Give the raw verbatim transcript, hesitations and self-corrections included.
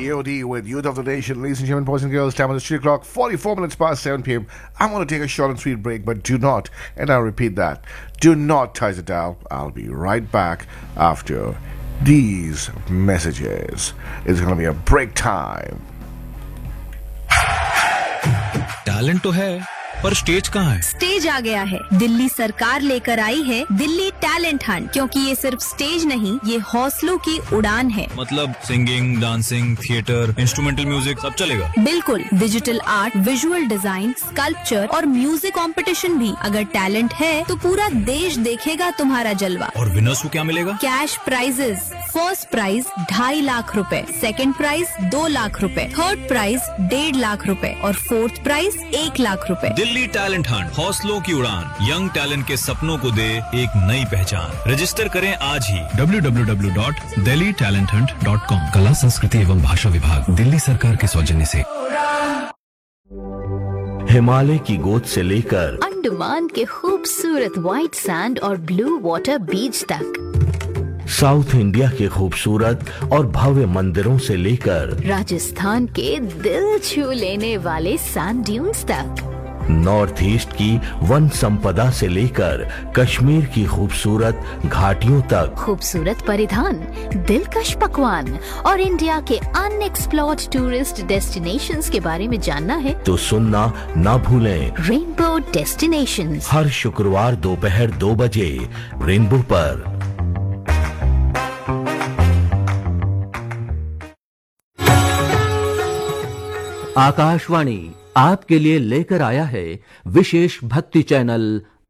G O D with Youth of the Nation. Ladies and gentlemen, boys and girls, time is three o'clock, forty-four minutes past seven p.m. I'm going to take a short and sweet break, but do not, and I'll repeat that, do not touch the dial. I'll be right back after these messages. It's going to be a break time. Talent तो है, पर stage कहाँ है? Stage आ गया है। दिल्ली सरकार लेकर आई है दिल्ली टैलेंट हंट, क्योंकि ये सिर्फ स्टेज नहीं, ये हौसलों की उड़ान है। मतलब singing, dancing, theatre, instrumental music सब चलेगा? बिल्कुल, digital art, visual design, sculpture और म्यूजिक कंपटीशन भी। अगर टैलेंट है तो पूरा देश देखेगा तुम्हारा जलवा। और विनर्स को क्या मिलेगा? Cash prices. फर्स्ट प्राइज ढाई लाख रुपए, सेकंड प्राइज दो लाख रुपए, थर्ड प्राइज डेढ़ लाख रुपए और फोर्थ प्राइज एक लाख रुपए। दिल्ली टैलेंट हंट, हौसलों की उड़ान, यंग टैलेंट के सपनों को दे एक नई पहचान। रजिस्टर करें आज ही W W W dot Delhi talent Hunt dot com. कला, संस्कृति एवं भाषा विभाग, दिल्ली सरकार के सौजन्य से। हिमालय की गोद से लेकर अंडमान के खूबसूरत व्हाइट सैंड और ब्लू वाटर बीच तक, साउथ इंडिया के खूबसूरत और भव्य मंदिरों से लेकर राजस्थान के दिल छू लेने वाले सैंड ड्यून्स तक, नॉर्थ ईस्ट की वन संपदा से लेकर कश्मीर की खूबसूरत घाटियों तक, खूबसूरत परिधान, दिलकश पकवान और इंडिया के अनएक्सप्लोर्ड टूरिस्ट डेस्टिनेशंस के बारे में जानना है तो सुनना ना भूलें। रेनबो डेस्टिनेशंस, हर शुक्रवार दोपहर दो बजे रेनबो पर। आकाशवाणी आपके लिए लेकर आया है विशेष भक्ति चैनल